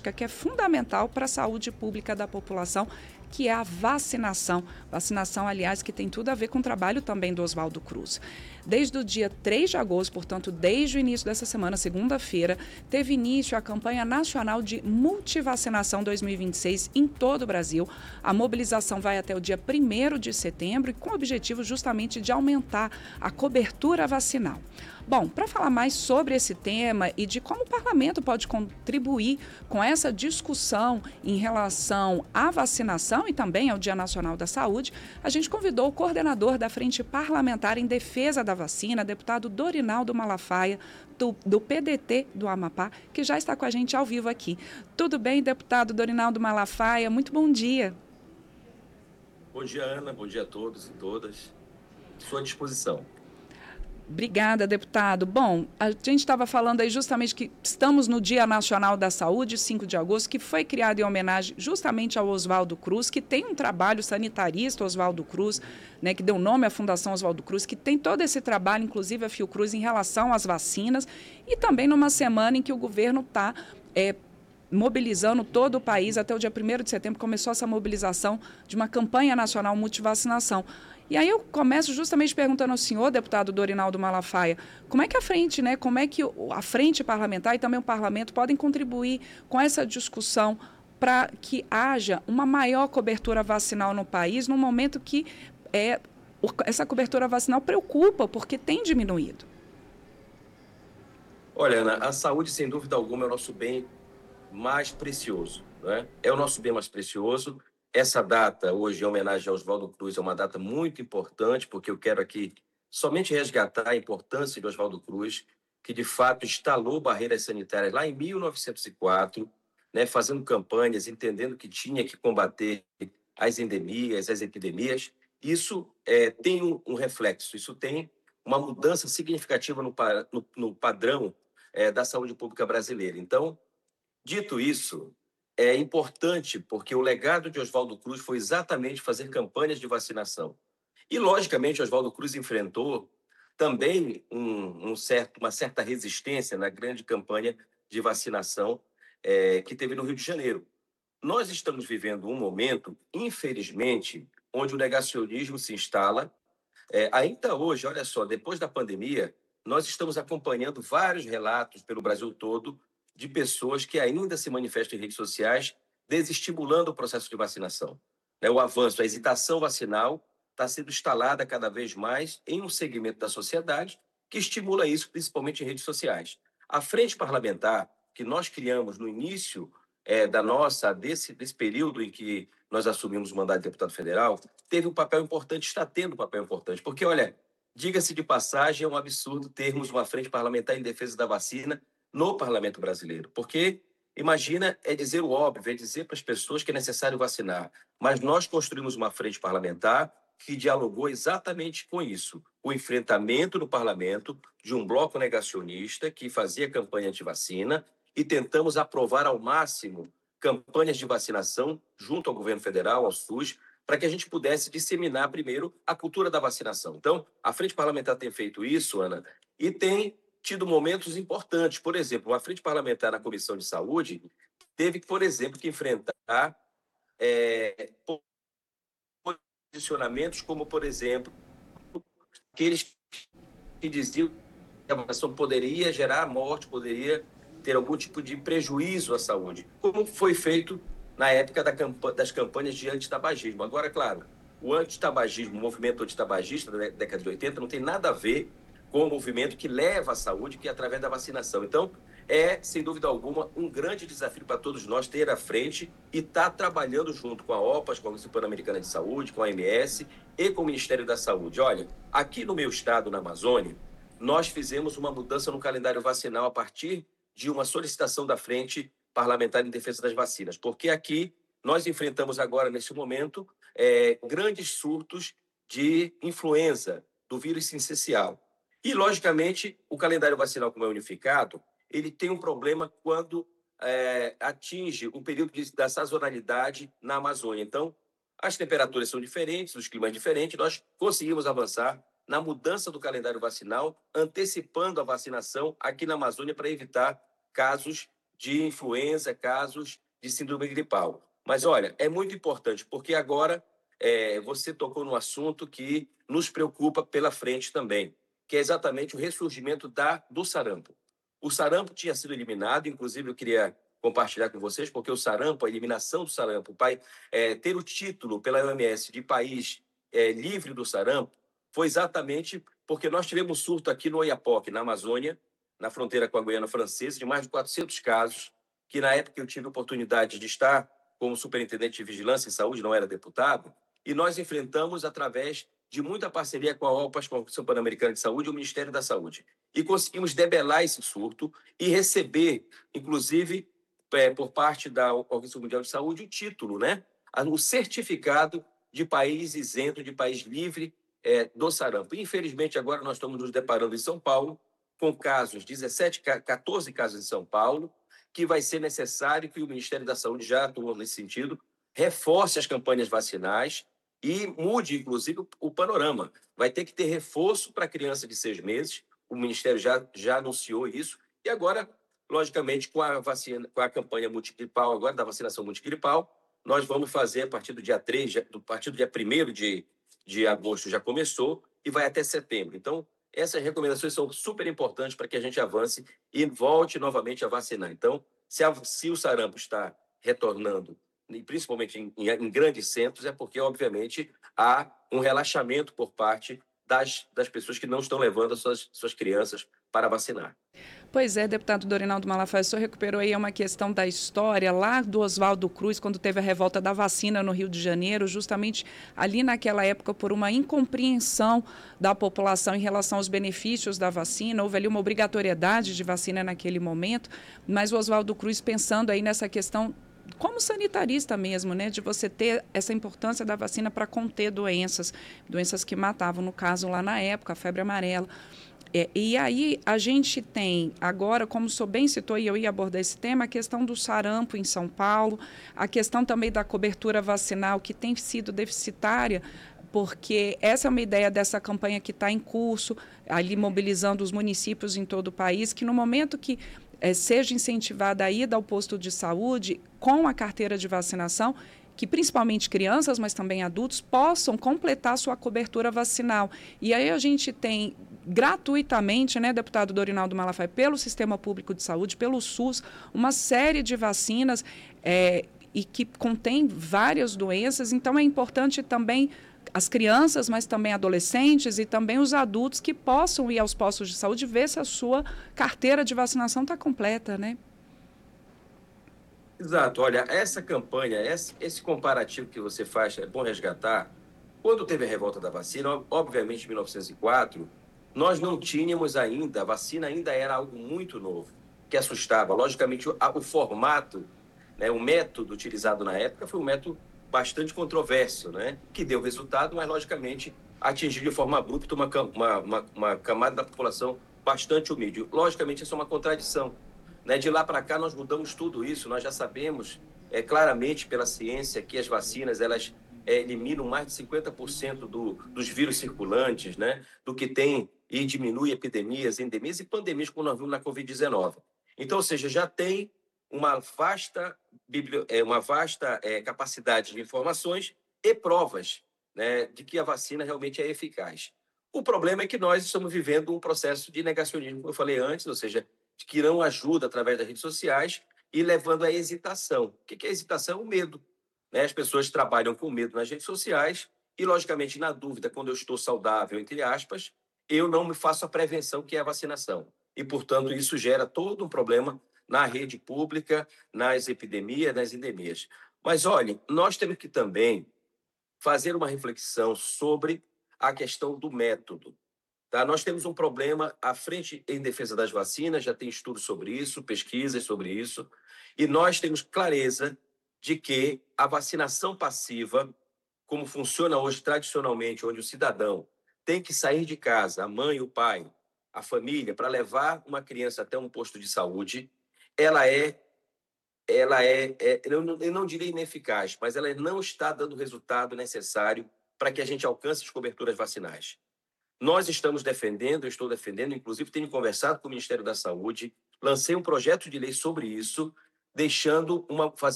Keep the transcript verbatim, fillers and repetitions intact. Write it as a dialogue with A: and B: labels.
A: estratégica que é fundamental para a saúde pública da população, que é a vacinação. Vacinação, aliás, que tem tudo a ver com o trabalho também do Oswaldo Cruz. Desde o dia três de agosto, portanto, desde o início dessa semana, segunda-feira, teve início a campanha nacional de multivacinação dois mil e vinte e seis em todo o Brasil. A mobilização vai até o dia primeiro de setembro e com o objetivo justamente de aumentar a cobertura vacinal. Bom, para falar mais sobre esse tema e de como o parlamento pode contribuir com essa discussão em relação à vacinação e também ao Dia Nacional da Saúde, a gente convidou o coordenador da Frente Parlamentar em Defesa da Vacina, deputado Dorinaldo Malafaia, do, do P D T do Amapá, que já está com a gente ao vivo aqui. Tudo bem, deputado Dorinaldo Malafaia? Muito bom dia.
B: Bom dia, Ana. Bom dia a todos e todas. Sua disposição.
A: Obrigada, deputado. Bom, a gente estava falando aí justamente que estamos no Dia Nacional da Saúde, cinco de agosto, que foi criado em homenagem justamente ao Oswaldo Cruz, que tem um trabalho sanitarista, Oswaldo Cruz, né, que deu nome à Fundação Oswaldo Cruz, que tem todo esse trabalho, inclusive a Fiocruz, em relação às vacinas, e também numa semana em que o governo está é, mobilizando todo o país. Até o dia primeiro de setembro começou essa mobilização de uma campanha nacional multivacinação. E aí eu começo justamente perguntando ao senhor, deputado Dorinaldo Malafaia, como é que a frente, né, como é que a frente parlamentar e também o parlamento podem contribuir com essa discussão para que haja uma maior cobertura vacinal no país, num momento que é, essa cobertura vacinal preocupa, porque tem diminuído?
B: Olha, Ana, a saúde, sem dúvida alguma, é o nosso bem mais precioso, né? É o nosso bem mais precioso. Essa data, hoje, em homenagem ao Oswaldo Cruz, é uma data muito importante, porque eu quero aqui somente resgatar a importância de Oswaldo Cruz, que, de fato, instalou barreiras sanitárias lá em mil novecentos e quatro, né, fazendo campanhas, entendendo que tinha que combater as endemias, as epidemias. Isso é, tem um, um reflexo, isso tem uma mudança significativa no, no, no padrão é, da saúde pública brasileira. Então, dito isso, é importante porque o legado de Oswaldo Cruz foi exatamente fazer campanhas de vacinação. E, logicamente, Oswaldo Cruz enfrentou também um, um certo, uma certa resistência na grande campanha de vacinação é, que teve no Rio de Janeiro. Nós estamos vivendo um momento, infelizmente, onde o negacionismo se instala. É, ainda hoje, olha só, depois da pandemia, nós estamos acompanhando vários relatos pelo Brasil todo de pessoas que ainda se manifestam em redes sociais desestimulando o processo de vacinação. Né, o avanço, a hesitação vacinal está sendo instalada cada vez mais em um segmento da sociedade que estimula isso, principalmente em redes sociais. A frente parlamentar que nós criamos no início é, da nossa, desse, desse período em que nós assumimos o mandato de deputado federal, teve um papel importante, está tendo um papel importante, porque, olha, diga-se de passagem, é um absurdo termos uma frente parlamentar em defesa da vacina no parlamento brasileiro, porque, imagina, é dizer o óbvio, é dizer para as pessoas que é necessário vacinar, mas nós construímos uma frente parlamentar que dialogou exatamente com isso, o enfrentamento no parlamento de um bloco negacionista que fazia campanha anti-vacina e tentamos aprovar ao máximo campanhas de vacinação junto ao governo federal, ao SUS, para que a gente pudesse disseminar primeiro a cultura da vacinação. Então, a Frente Parlamentar tem feito isso, Ana, e tem tido momentos importantes. Por exemplo, a Frente Parlamentar na Comissão de Saúde teve, por exemplo, que enfrentar é, posicionamentos como, por exemplo, aqueles que diziam que a vacinação poderia gerar morte, poderia ter algum tipo de prejuízo à saúde, como foi feito na época da camp- das campanhas de antitabagismo. Agora, claro, o antitabagismo, o movimento antitabagista da década de oitenta não tem nada a ver com o movimento que leva à saúde, que é através da vacinação. Então, é, sem dúvida alguma, um grande desafio para todos nós ter à frente e estar tá trabalhando junto com a OPAS, com a Organização Pan-Americana de Saúde, com a O M S e com o Ministério da Saúde. Olha, aqui no meu estado, na Amazônia, nós fizemos uma mudança no calendário vacinal a partir de uma solicitação da Frente Parlamentar em Defesa das Vacinas, porque aqui nós enfrentamos agora, nesse momento, é, grandes surtos de influenza, do vírus sincicial. E, logicamente, o calendário vacinal, como é unificado, ele tem um problema quando é, atinge o período de, da sazonalidade na Amazônia. Então, as temperaturas são diferentes, os climas diferentes, nós conseguimos avançar na mudança do calendário vacinal, antecipando a vacinação aqui na Amazônia para evitar casos de influenza, casos de síndrome gripal. Mas, olha, é muito importante, porque agora é, você tocou num assunto que nos preocupa pela frente também, que é exatamente o ressurgimento da, do sarampo. O sarampo tinha sido eliminado, inclusive eu queria compartilhar com vocês, porque o sarampo, a eliminação do sarampo, pai, é, ter o título pela O M S de país é, livre do sarampo, foi exatamente porque nós tivemos surto aqui no Oiapoque, na Amazônia, na fronteira com a Guiana Francesa, de mais de quatrocentos casos, que na época eu tive a oportunidade de estar como superintendente de vigilância em saúde, não era deputado, e nós enfrentamos através de muita parceria com a OPAS, com a Comissão Pan-Americana de Saúde e o Ministério da Saúde. E conseguimos debelar esse surto e receber, inclusive, é, por parte da Organização Mundial de Saúde, o título, né? O certificado de país isento, de país livre é, do sarampo. Infelizmente, agora nós estamos nos deparando em São Paulo com casos, dezessete, quatorze casos em São Paulo, que vai ser necessário que o Ministério da Saúde já atuou nesse sentido, reforce as campanhas vacinais e mude, inclusive, o panorama. Vai ter que ter reforço para criança de seis meses, o Ministério já, já anunciou isso, e agora, logicamente, com a, vacina, com a campanha multigripal, agora da vacinação multigripal, nós vamos fazer a partir do dia três, a partir do dia primeiro de, de agosto já começou e vai até setembro. Então, essas recomendações são super importantes para que a gente avance e volte novamente a vacinar. Então, se, a, se o sarampo está retornando, e principalmente em, em, em grandes centros, é porque, obviamente, há um relaxamento por parte das, das pessoas que não estão levando as suas, suas crianças para vacinar.
A: Pois é, deputado Dorinaldo Malafaia, o senhor recuperou aí uma questão da história lá do Oswaldo Cruz, quando teve a revolta da vacina no Rio de Janeiro, justamente ali naquela época por uma incompreensão da população em relação aos benefícios da vacina. Houve ali uma obrigatoriedade de vacina naquele momento, mas o Oswaldo Cruz pensando aí nessa questão como sanitarista mesmo, né, de você ter essa importância da vacina para conter doenças, doenças que matavam, no caso lá na época, a febre amarela. É, e aí a gente tem agora, como o senhor bem citou, e eu ia abordar esse tema, a questão do sarampo em São Paulo, a questão também da cobertura vacinal, que tem sido deficitária, porque essa é uma ideia dessa campanha que está em curso, ali mobilizando os municípios em todo o país, que no momento que é, seja incentivada a ida ao posto de saúde com a carteira de vacinação, que principalmente crianças, mas também adultos, possam completar sua cobertura vacinal. E aí a gente tem gratuitamente, né, deputado Dorinaldo Malafaia, pelo Sistema Público de Saúde, pelo SUS, uma série de vacinas é, e que contém várias doenças. Então é importante também as crianças, mas também adolescentes e também os adultos que possam ir aos postos de saúde e ver se a sua carteira de vacinação está completa, né?
B: Exato. Olha, essa campanha, esse, esse comparativo que você faz, é bom resgatar. Quando teve a revolta da vacina, obviamente em mil novecentos e quatro, nós não tínhamos ainda, a vacina ainda era algo muito novo, que assustava. Logicamente, o, o formato, né, o método utilizado na época foi um método bastante controverso, né, que deu resultado, mas, logicamente, atingiu de forma abrupta uma, uma, uma, uma camada da população bastante humilde. Logicamente, isso é uma contradição. Né? De lá para cá, nós mudamos tudo isso, nós já sabemos é, claramente pela ciência que as vacinas, elas é, eliminam mais de cinquenta por cento do, dos vírus circulantes, né? Do que tem e diminui epidemias, endemias e pandemias, como nós vimos na covid dezenove. Então, ou seja, já tem uma vasta, bibli... é, uma vasta é, capacidade de informações e provas, né, de que a vacina realmente é eficaz. O problema é que nós estamos vivendo um processo de negacionismo, como eu falei antes, ou seja, que não ajuda através das redes sociais e levando à hesitação. O que é hesitação? O medo. Né? As pessoas trabalham com medo nas redes sociais e, logicamente, na dúvida, quando eu estou saudável, entre aspas, eu não me faço a prevenção, que é a vacinação. E, portanto, isso gera todo um problema na rede pública, nas epidemias, nas endemias. Mas, olha, nós temos que também fazer uma reflexão sobre a questão do método. Tá? Nós temos um problema à frente em defesa das vacinas, já tem estudos sobre isso, pesquisas sobre isso, e nós temos clareza de que a vacinação passiva, como funciona hoje tradicionalmente, onde o cidadão tem que sair de casa, a mãe, o pai, a família, para levar uma criança até um posto de saúde, ela é, ela é, é eu, não, eu não diria ineficaz, mas ela não está dando o resultado necessário para que a gente alcance as coberturas vacinais. Nós estamos defendendo, eu estou defendendo, inclusive tenho conversado com o Ministério da Saúde, lancei um projeto de lei sobre isso, deixando uma, fazendo